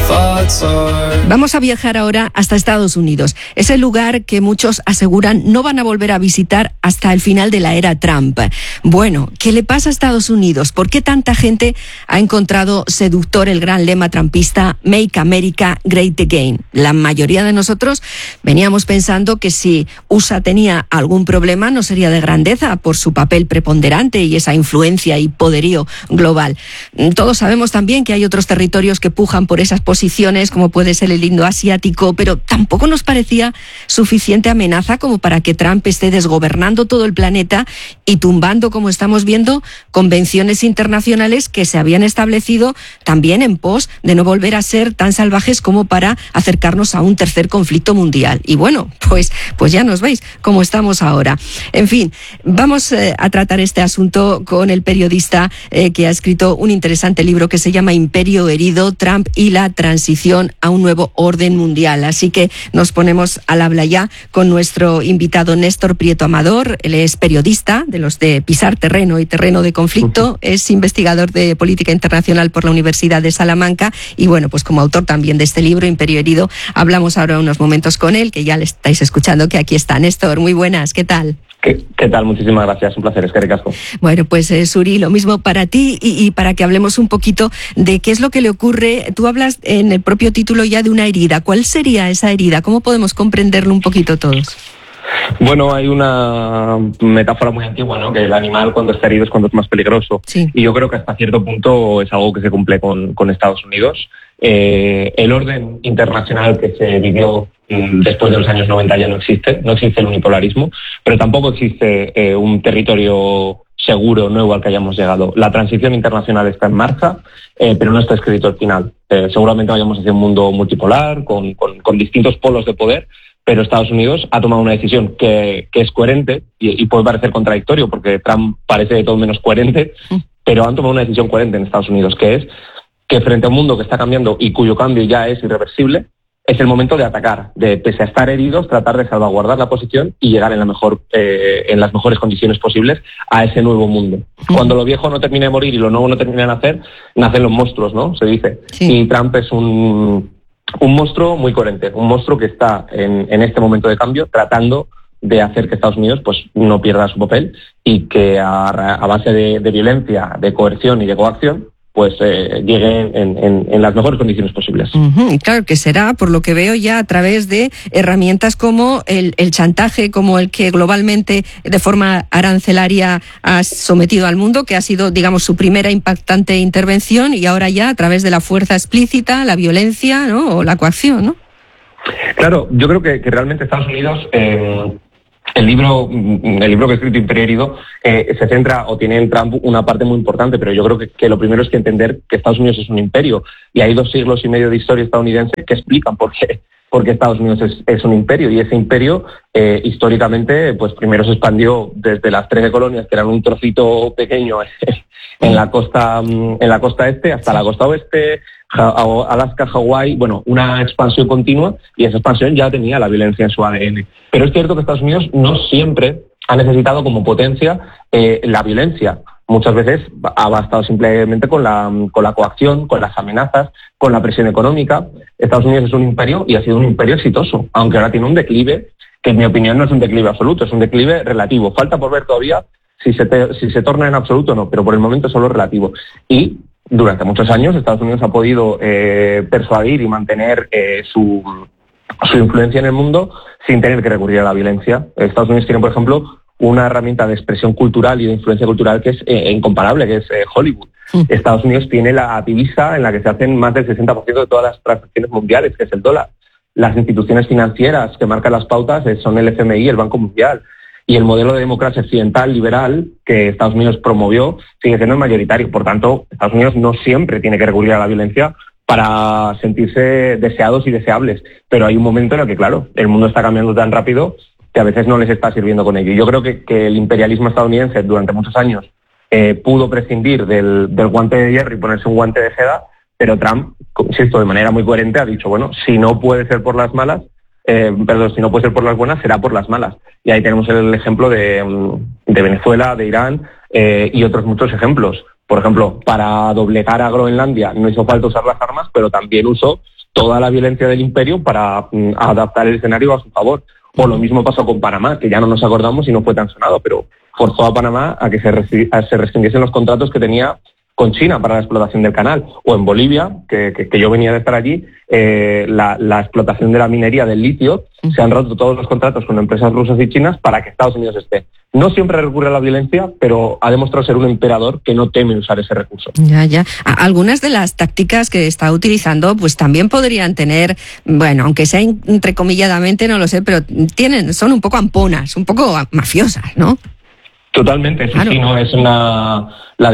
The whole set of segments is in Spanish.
Vamos a viajar ahora hasta Estados Unidos. Es el lugar que muchos aseguran no van a volver a visitar hasta el final de la era Trump. Bueno, ¿qué le pasa a Estados Unidos? ¿Por qué tanta gente ha encontrado seductor el gran lema trumpista Make America Great Again? La mayoría de nosotros veníamos pensando que si USA tenía algún problema no sería de grandeza por su papel preponderante y esa influencia y poderío global. Todos sabemos también que hay otros territorios que pujan por esas posiciones, como puede ser el indoasiático, pero tampoco nos parecía suficiente amenaza como para que Trump esté desgobernando todo el planeta y tumbando, como estamos viendo, convenciones internacionales que se habían establecido también en pos de no volver a ser tan salvajes como para acercarnos a un tercer conflicto mundial. Y bueno, pues ya nos veis cómo estamos ahora. En fin, vamos a tratar este asunto con el periodista que ha escrito un interesante libro que se llama Imperio herido, Trump y la transición a un nuevo orden mundial. Así que nos ponemos al habla ya con nuestro invitado Néstor Prieto Amador. Él es periodista de los de pisar terreno y terreno de conflicto, es investigador de política internacional por la Universidad de Salamanca y bueno, pues como autor también de este libro, Imperio herido, hablamos ahora unos momentos con él, que ya le estáis escuchando, que aquí está. Néstor, muy buenas, ¿qué tal? ¿Qué tal? Muchísimas gracias, un placer, eskerrik asko. Bueno, pues Suri, lo mismo para ti y para que hablemos un poquito de qué es lo que le ocurre. Tú hablas en el propio título ya de una herida. ¿Cuál sería esa herida? ¿Cómo podemos comprenderlo un poquito todos? Bueno, hay una metáfora muy antigua, ¿no? Que el animal cuando está herido es cuando es más peligroso. Sí. Y yo creo que hasta cierto punto es algo que se cumple con Estados Unidos. El orden internacional que se vivió después de los años 90 ya no existe el unipolarismo, pero tampoco existe un territorio seguro, nuevo al que hayamos llegado. La transición internacional está en marcha, pero no está escrito al final. Seguramente vayamos hacia un mundo multipolar, con distintos polos de poder, pero Estados Unidos ha tomado una decisión que es coherente y puede parecer contradictorio porque Trump parece de todo menos coherente, pero han tomado una decisión coherente en Estados Unidos, que es que frente a un mundo que está cambiando y cuyo cambio ya es irreversible, es el momento de atacar, de, pese a estar heridos, tratar de salvaguardar la posición y llegar en las mejores condiciones posibles a ese nuevo mundo. Cuando lo viejo no termine de morir y lo nuevo no termine de nacer, nacen los monstruos, ¿no? Se dice. Sí. Y Trump es un monstruo muy coherente, un monstruo que está en este momento de cambio tratando de hacer que Estados Unidos pues no pierda su papel y que a base de violencia, de coerción y de coacción pues llegue en las mejores condiciones posibles. Y claro que será, por lo que veo ya, a través de herramientas como el chantaje, como el que globalmente de forma arancelaria ha sometido al mundo, que ha sido, digamos, su primera impactante intervención, y ahora ya a través de la fuerza explícita, la violencia, ¿no? O la coacción, ¿no? Claro, yo creo que realmente Estados Unidos... El libro que he escrito, Imperio herido, se centra o tiene en Trump una parte muy importante, pero yo creo que lo primero es que entender que Estados Unidos es un imperio y hay 2 siglos y medio de historia estadounidense que explican por qué Estados Unidos es un imperio, y ese imperio históricamente pues primero se expandió desde las 13 colonias que eran un trocito pequeño en la costa este hasta la costa oeste, Alaska, Hawái, bueno, una expansión continua, y esa expansión ya tenía la violencia en su ADN. Pero es cierto que Estados Unidos no siempre ha necesitado como potencia la violencia. Muchas veces ha bastado simplemente con la coacción, con las amenazas, con la presión económica. Estados Unidos es un imperio y ha sido un imperio exitoso, aunque ahora tiene un declive, que en mi opinión no es un declive absoluto, es un declive relativo. Falta por ver todavía si se torna en absoluto o no, pero por el momento es solo relativo. Y durante muchos años Estados Unidos ha podido persuadir y mantener su influencia en el mundo sin tener que recurrir a la violencia. Estados Unidos tiene, por ejemplo, una herramienta de expresión cultural y de influencia cultural que es incomparable, que es Hollywood. Estados Unidos tiene la divisa en la que se hacen más del 60% de todas las transacciones mundiales, que es el dólar. Las instituciones financieras que marcan las pautas son el FMI, el Banco Mundial. Y el modelo de democracia occidental liberal que Estados Unidos promovió sigue siendo el mayoritario. Por tanto, Estados Unidos no siempre tiene que recurrir a la violencia para sentirse deseados y deseables. Pero hay un momento en el que, claro, el mundo está cambiando tan rápido que a veces no les está sirviendo con ello. Yo creo que el imperialismo estadounidense durante muchos años pudo prescindir del guante de hierro y ponerse un guante de seda, pero Trump, insisto, de manera muy coherente ha dicho, bueno, si no puede ser por las malas, si no puede ser por las buenas, será por las malas. Y ahí tenemos el ejemplo de Venezuela, de Irán y otros muchos ejemplos. Por ejemplo, para doblegar a Groenlandia no hizo falta usar las armas, pero también usó toda la violencia del imperio para adaptar el escenario a su favor. O lo mismo pasó con Panamá, que ya no nos acordamos y no fue tan sonado, pero forzó a Panamá a que se restringiesen los contratos que tenía con China para la explotación del canal. O en Bolivia, que yo venía de estar allí, la explotación de la minería del litio, se han roto todos los contratos con empresas rusas y chinas para que Estados Unidos esté. No siempre recurre a la violencia, pero ha demostrado ser un emperador que no teme usar ese recurso. Ya. Algunas de las tácticas que está utilizando, pues también podrían tener, bueno, aunque sea entrecomilladamente, no lo sé, pero son un poco amponas, un poco mafiosas, ¿no? Totalmente, sí, claro. Sí, no es la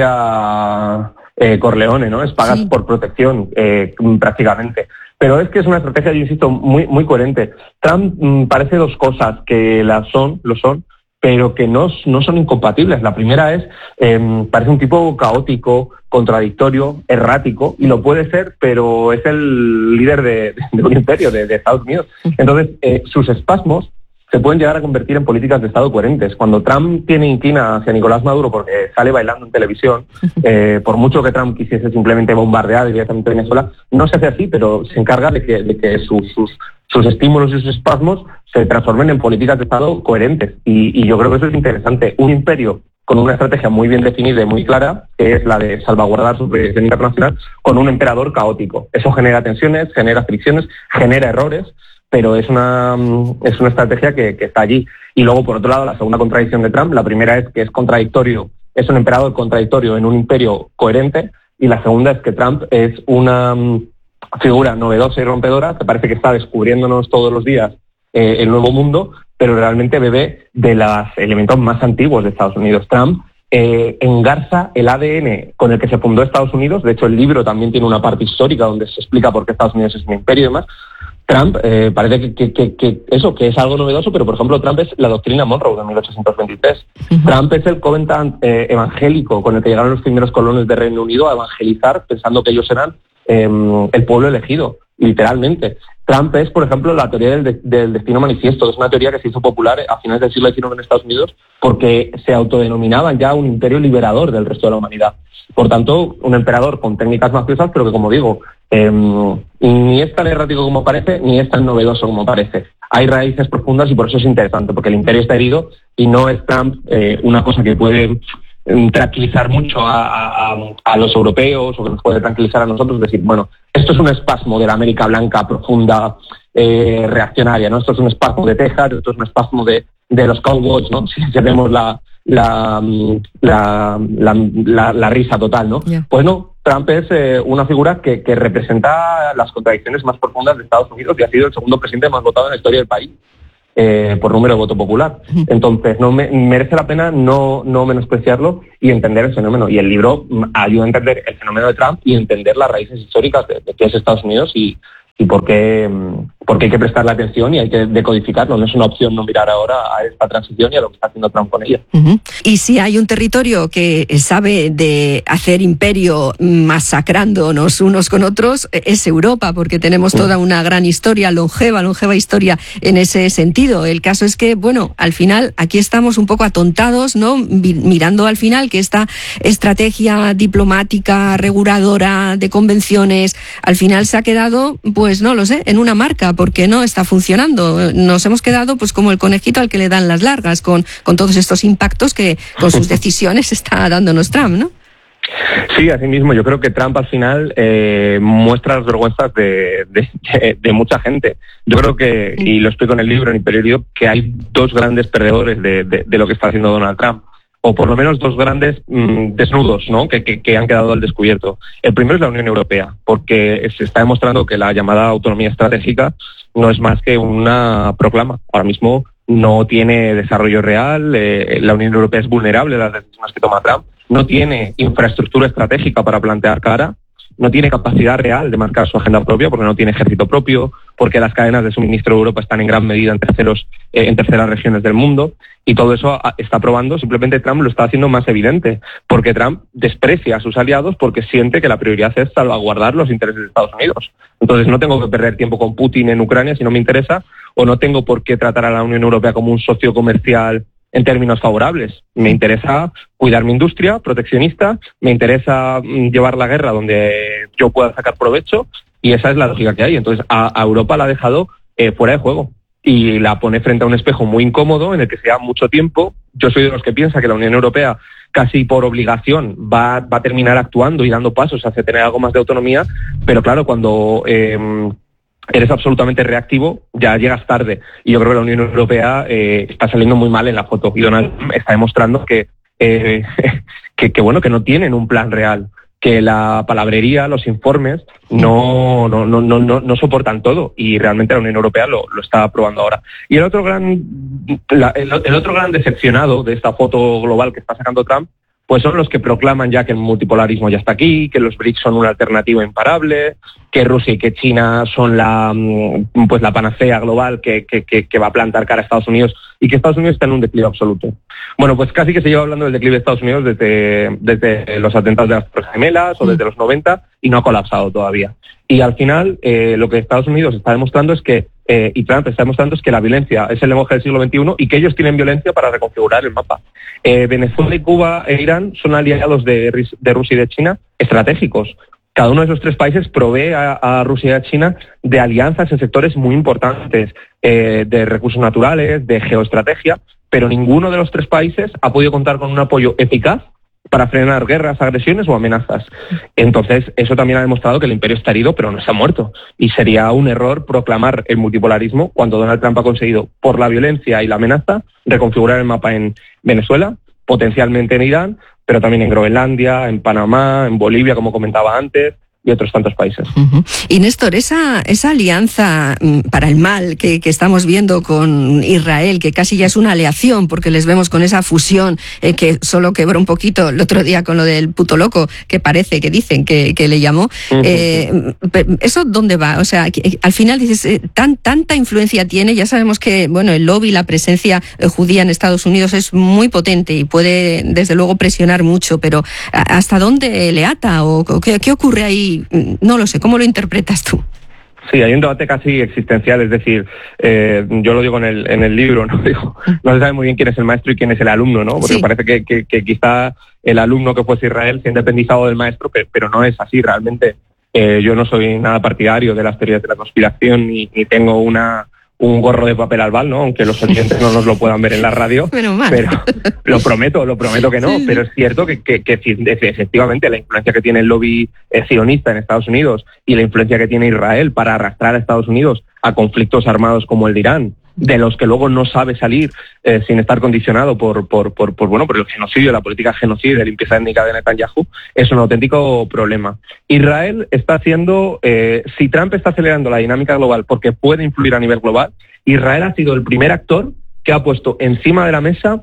diplomacia Corleone, ¿no? Es pagas por protección, prácticamente. Pero es que es una estrategia, yo insisto, muy, muy coherente. Trump parece dos cosas que lo son, pero que no son incompatibles. La primera es, parece un tipo caótico, contradictorio, errático, y lo puede ser, pero es el líder de un imperio, de Estados Unidos. Entonces, sus espasmos se pueden llegar a convertir en políticas de Estado coherentes. Cuando Trump inclina hacia Nicolás Maduro porque sale bailando en televisión, por mucho que Trump quisiese simplemente bombardear directamente Venezuela, no se hace así, pero se encarga de que sus estímulos y sus espasmos se transformen en políticas de Estado coherentes. Y yo creo que eso es interesante. Un imperio con una estrategia muy bien definida y muy clara, que es la de salvaguardar su proyección internacional, con un emperador caótico. Eso genera tensiones, genera fricciones, genera errores, pero es una estrategia que está allí. Y luego, por otro lado, la segunda contradicción de Trump, la primera es que es contradictorio, es un emperador contradictorio en un imperio coherente, y la segunda es que Trump es una figura novedosa y rompedora que parece que está descubriéndonos todos los días el nuevo mundo, pero realmente bebe de los elementos más antiguos de Estados Unidos. Trump engarza el ADN con el que se fundó Estados Unidos. De hecho, el libro también tiene una parte histórica donde se explica por qué Estados Unidos es un imperio y demás. Trump parece que es algo novedoso, pero por ejemplo Trump es la doctrina Monroe de 1823. Trump es el Covenant evangélico con el que llegaron los primeros colonos de Reino Unido a evangelizar pensando que ellos eran el pueblo elegido, literalmente. Trump es, por ejemplo, la teoría del destino manifiesto. Es una teoría que se hizo popular a finales del siglo XIX en Estados Unidos porque se autodenominaban ya un imperio liberador del resto de la humanidad. Por tanto, un emperador con técnicas mafiosas, pero que, como digo, ni es tan errático como parece, ni es tan novedoso como parece. Hay raíces profundas y por eso es interesante, porque el imperio está herido y no es Trump una cosa que puede tranquilizar mucho a los europeos o que nos puede tranquilizar a nosotros, decir, bueno, esto es un espasmo de la América blanca profunda, reaccionaria, ¿no? Esto es un espasmo de Texas, esto es un espasmo de los Cowboys, ¿no? Si vemos la risa total, ¿no? Yeah. Pues no, Trump es una figura que representa las contradicciones más profundas de Estados Unidos y ha sido el segundo presidente más votado en la historia del país. Por número de voto popular. Entonces, merece la pena no menospreciarlo y entender el fenómeno. Y el libro ayuda a entender el fenómeno de Trump y entender las raíces históricas de qué es Estados Unidos y por qué hay que prestarle atención y hay que decodificarlo. No es una opción no mirar ahora a esta transición y a lo que está haciendo Trump con ella. Y si hay un territorio que sabe de hacer imperio masacrándonos unos con otros, es Europa, porque tenemos toda una gran historia, longeva historia en ese sentido. El caso es que, bueno, al final aquí estamos un poco atontados, ¿no? Mirando al final que esta estrategia diplomática, reguladora de convenciones, al final se ha quedado, pues no lo sé, en una marca, porque no está funcionando. Nos hemos quedado pues como el conejito al que le dan las largas con todos estos impactos que con sus decisiones está dándonos Trump, ¿no? Sí, así mismo. Yo creo que Trump al final muestra las vergüenzas de mucha gente. Yo creo que, y lo explico en el libro, en Imperio Herido, que hay dos grandes perdedores de lo que está haciendo Donald Trump. O por lo menos dos grandes desnudos, ¿no? que han quedado al descubierto. El primero es la Unión Europea, porque se está demostrando que la llamada autonomía estratégica no es más que una proclama. Ahora mismo no tiene desarrollo real, la Unión Europea es vulnerable a las decisiones que toma Trump, no tiene infraestructura estratégica para plantear cara, no tiene capacidad real de marcar su agenda propia porque no tiene ejército propio, porque las cadenas de suministro de Europa están en gran medida en terceras regiones del mundo, y todo eso está probando, simplemente Trump lo está haciendo más evidente, porque Trump desprecia a sus aliados porque siente que la prioridad es salvaguardar los intereses de Estados Unidos. Entonces no tengo que perder tiempo con Putin en Ucrania si no me interesa, o no tengo por qué tratar a la Unión Europea como un socio comercial en términos favorables. Me interesa cuidar mi industria proteccionista, me interesa llevar la guerra donde yo pueda sacar provecho Y esa es la lógica que hay. Entonces a Europa la ha dejado fuera de juego y la pone frente a un espejo muy incómodo en el que se da mucho tiempo. Yo soy de los que piensa que la Unión Europea casi por obligación va a terminar actuando y dando pasos hacia tener algo más de autonomía, pero claro, cuando eres absolutamente reactivo, ya llegas tarde. Y yo creo que la Unión Europea está saliendo muy mal en la foto. Y Donald Trump está demostrando que no tienen un plan real, que la palabrería, los informes, no soportan todo. Y realmente la Unión Europea lo está probando ahora. Y el otro gran decepcionado de esta foto global que está sacando Trump, pues son los que proclaman ya que el multipolarismo ya está aquí, que los BRICS son una alternativa imparable, que Rusia y que China son la panacea global que va a plantar cara a Estados Unidos y que Estados Unidos está en un declive absoluto. Bueno, pues casi que se lleva hablando del declive de Estados Unidos desde los atentados de las Torres Gemelas o desde los 90 y no ha colapsado todavía. Y al final lo que Estados Unidos está demostrando es que y Trump está demostrando es que la violencia es el lenguaje del siglo XXI y que ellos tienen violencia para reconfigurar el mapa. Venezuela y Cuba e Irán son aliados de Rusia y de China estratégicos. Cada uno de esos tres países provee a Rusia y a China de alianzas en sectores muy importantes, de recursos naturales, de geoestrategia, pero ninguno de los tres países ha podido contar con un apoyo eficaz para frenar guerras, agresiones o amenazas. Entonces, eso también ha demostrado que el imperio está herido, pero no se ha muerto. Y sería un error proclamar el multipolarismo cuando Donald Trump ha conseguido, por la violencia y la amenaza, reconfigurar el mapa en Venezuela, potencialmente en Irán, pero también en Groenlandia, en Panamá, en Bolivia, como comentaba antes, y otros tantos países. Uh-huh. Y Néstor, esa alianza para el mal que estamos viendo con Israel, que casi ya es una aleación, porque les vemos con esa fusión que solo quebró un poquito el otro día con lo del puto loco, que parece, que dicen que le llamó. Uh-huh. ¿Eso dónde va? O sea, al final dices, tanta influencia tiene, ya sabemos que el lobby, la presencia judía en Estados Unidos es muy potente y puede, desde luego, presionar mucho, pero ¿hasta dónde le ata? ¿O qué ocurre ahí? No lo sé, ¿cómo lo interpretas tú? Sí, hay un debate casi existencial, es decir, yo lo digo en el libro, no se sabe muy bien quién es el maestro y quién es el alumno, ¿no? Porque sí. Parece que quizá el alumno que fuese Israel se ha independizado del maestro, pero no es así realmente. Yo no soy nada partidario de las teorías de la conspiración ni tengo un gorro de papel albal, ¿no? Aunque los oyentes no nos lo puedan ver en la radio, pero lo prometo que no, sí. Pero es cierto que efectivamente la influencia que tiene el lobby sionista en Estados Unidos y la influencia que tiene Israel para arrastrar a Estados Unidos a conflictos armados como el de Irán, de los que luego no sabe salir sin estar condicionado por el genocidio, la política genocida y de limpieza étnica de Netanyahu, es un auténtico problema. Israel está haciendo, si Trump está acelerando la dinámica global porque puede influir a nivel global, Israel ha sido el primer actor que ha puesto encima de la mesa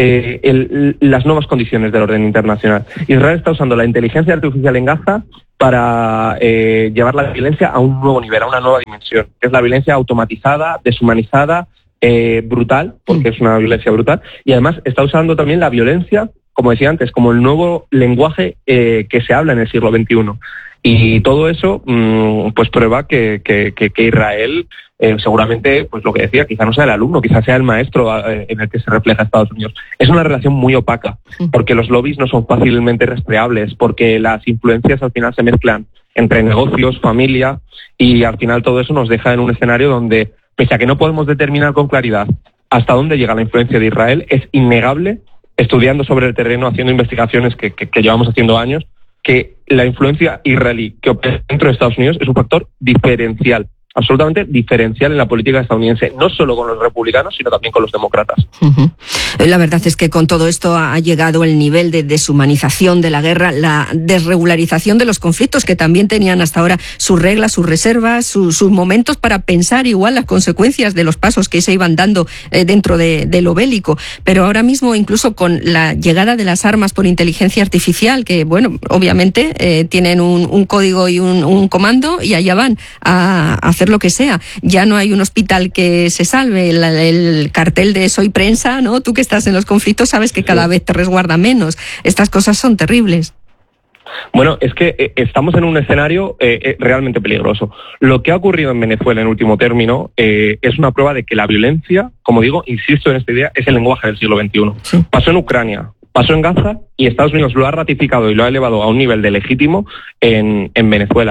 las nuevas condiciones del orden internacional. Israel está usando la inteligencia artificial en Gaza para llevar la violencia a un nuevo nivel, a una nueva dimensión, que es la violencia automatizada, deshumanizada, brutal, porque es una violencia brutal, y además está usando también la violencia, como decía antes, como el nuevo lenguaje que se habla en el siglo XXI. Y todo eso pues prueba que Israel seguramente, pues lo que decía, quizá no sea el alumno, quizá sea el maestro en el que se refleja Estados Unidos. Es una relación muy opaca, porque los lobbies no son fácilmente rastreables, porque las influencias al final se mezclan entre negocios, familia, y al final todo eso nos deja en un escenario donde, pese a que no podemos determinar con claridad hasta dónde llega la influencia de Israel, es innegable, estudiando sobre el terreno, haciendo investigaciones que llevamos haciendo años, que la influencia israelí que opera dentro de Estados Unidos es un factor diferencial, absolutamente diferencial en la política estadounidense, no solo con los republicanos, sino también con los demócratas. Uh-huh. La verdad es que con todo esto ha llegado el nivel de deshumanización de la guerra, la desregularización de los conflictos que también tenían hasta ahora sus reglas, sus reservas, sus momentos para pensar igual las consecuencias de los pasos que se iban dando dentro de lo bélico. Pero ahora mismo, incluso con la llegada de las armas por inteligencia artificial, que obviamente tienen un código y un comando y allá van a hacer lo que sea. Ya no hay un hospital que se salve, el cartel de soy prensa, ¿no? Tú que estás en los conflictos sabes que cada vez te resguarda menos. Estas cosas son terribles. Bueno, es que estamos en un escenario realmente peligroso. Lo que ha ocurrido en Venezuela en último término es una prueba de que la violencia, como digo, insisto en esta idea, es el lenguaje del siglo XXI. Sí. Pasó en Ucrania, pasó en Gaza y Estados Unidos lo ha ratificado y lo ha elevado a un nivel de legítimo en Venezuela.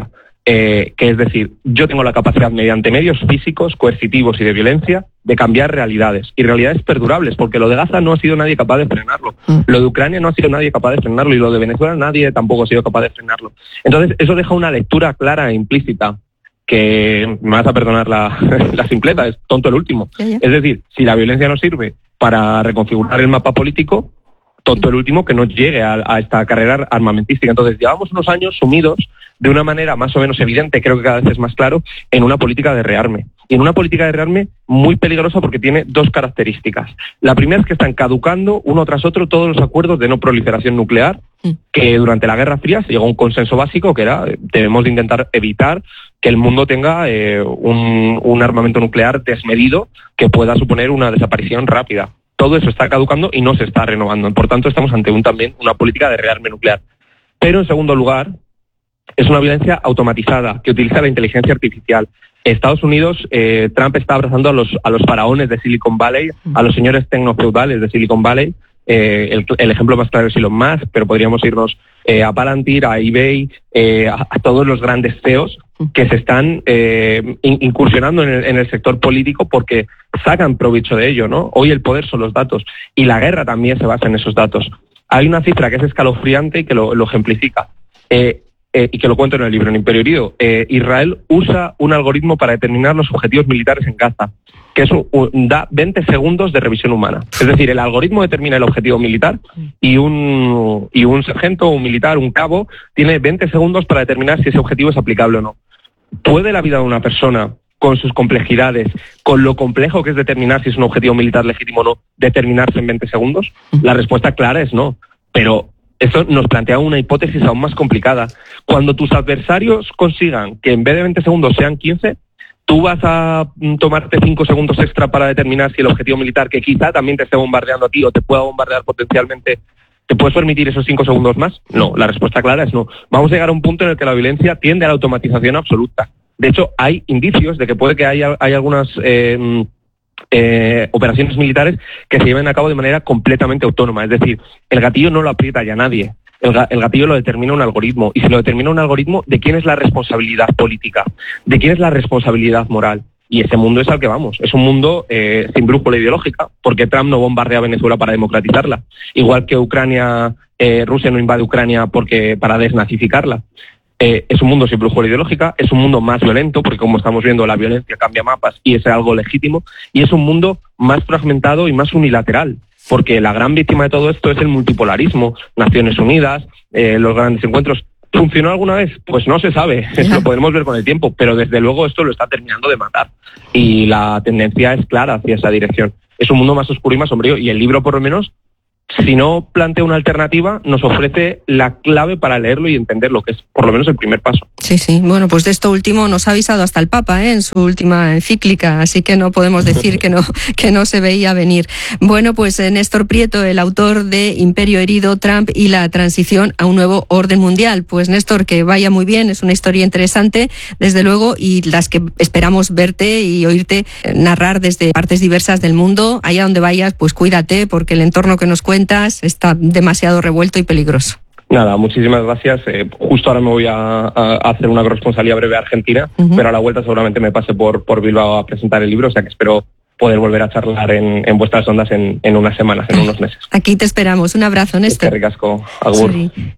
que es decir, yo tengo la capacidad mediante medios físicos, coercitivos y de violencia de cambiar realidades, y realidades perdurables, porque lo de Gaza no ha sido nadie capaz de frenarlo, lo de Ucrania no ha sido nadie capaz de frenarlo, y lo de Venezuela nadie tampoco ha sido capaz de frenarlo. Entonces eso deja una lectura clara e implícita, que me vas a perdonar la simpleza, es tonto el último. Es decir, si la violencia no sirve para reconfigurar el mapa político, tonto el último que no llegue a esta carrera armamentística. Entonces llevamos unos años sumidos de una manera más o menos evidente, creo que cada vez es más claro, en una política de rearme. Y en una política de rearme muy peligrosa, porque tiene dos características. La primera es que están caducando uno tras otro todos los acuerdos de no proliferación nuclear, que durante la Guerra Fría se llegó a un consenso básico que era: debemos de intentar evitar que el mundo tenga un armamento nuclear desmedido que pueda suponer una desaparición rápida. Todo eso está caducando y no se está renovando. Por tanto, estamos ante también una política de rearme nuclear. Pero, en segundo lugar, es una violencia automatizada que utiliza la inteligencia artificial. Estados Unidos, Trump está abrazando a los faraones de Silicon Valley, a los señores tecnofeudales de Silicon Valley. El ejemplo más claro es Elon Musk, pero podríamos irnos a Palantir, a eBay, a todos los grandes CEOs que se están incursionando en el sector político porque sacan provecho de ello, ¿no? Hoy el poder son los datos, y la guerra también se basa en esos datos. Hay una cifra que es escalofriante y que lo ejemplifica, y que lo cuento en el libro, en Imperio Herido. Israel usa un algoritmo para determinar los objetivos militares en Gaza, que da 20 segundos de revisión humana. Es decir, el algoritmo determina el objetivo militar y un sargento, un militar, un cabo, tiene 20 segundos para determinar si ese objetivo es aplicable o no. ¿Puede la vida de una persona, con sus complejidades, con lo complejo que es determinar si es un objetivo militar legítimo o no, determinarse en 20 segundos? La respuesta clara es no. Pero eso nos plantea una hipótesis aún más complicada. Cuando tus adversarios consigan que en vez de 20 segundos sean 15, tú vas a tomarte 5 segundos extra para determinar si el objetivo militar, que quizá también te esté bombardeando a ti o te pueda bombardear potencialmente, ¿te puedes permitir esos 5 segundos más? No, la respuesta clara es no. Vamos a llegar a un punto en el que la violencia tiende a la automatización absoluta. De hecho, hay indicios de que puede que haya algunas operaciones militares que se lleven a cabo de manera completamente autónoma. Es decir, el gatillo no lo aprieta ya nadie. El gatillo lo determina un algoritmo. Y si lo determina un algoritmo, ¿de quién es la responsabilidad política? ¿De quién es la responsabilidad moral? Y ese mundo es al que vamos. Es un mundo sin brújula ideológica, porque Trump no bombardea a Venezuela para democratizarla. Igual que Rusia no invade Ucrania para desnazificarla. Es un mundo sin brújula ideológica, es un mundo más violento, porque como estamos viendo, la violencia cambia mapas y es algo legítimo, y es un mundo más fragmentado y más unilateral, porque la gran víctima de todo esto es el multipolarismo. Naciones Unidas, los grandes encuentros. ¿Funcionó alguna vez? Pues no se sabe, lo podemos ver con el tiempo, pero desde luego esto lo está terminando de matar, y la tendencia es clara hacia esa dirección. Es un mundo más oscuro y más sombrío, y el libro, por lo menos, si no plantea una alternativa, nos ofrece la clave para leerlo y entenderlo, que es por lo menos el primer paso. Sí, sí. Bueno, pues de esto último nos ha avisado hasta el Papa, en su última encíclica, así que no podemos decir que no se veía venir. Bueno, pues Néstor Prieto, el autor de Imperio Herido, Trump y la transición a un nuevo orden mundial. Pues Néstor, que vaya muy bien, es una historia interesante, desde luego, y las que esperamos verte y oírte narrar desde partes diversas del mundo. Allá donde vayas, pues cuídate, porque el entorno que nos cuentas está demasiado revuelto y peligroso. Nada, muchísimas gracias. Justo ahora me voy a hacer una corresponsalía breve a Argentina, pero a la vuelta seguramente me pase por Bilbao a presentar el libro, o sea que espero poder volver a charlar en vuestras ondas en unas semanas, en unos meses. Aquí te esperamos. Un abrazo, Néstor. Eskerrik asko, agur. Sorry.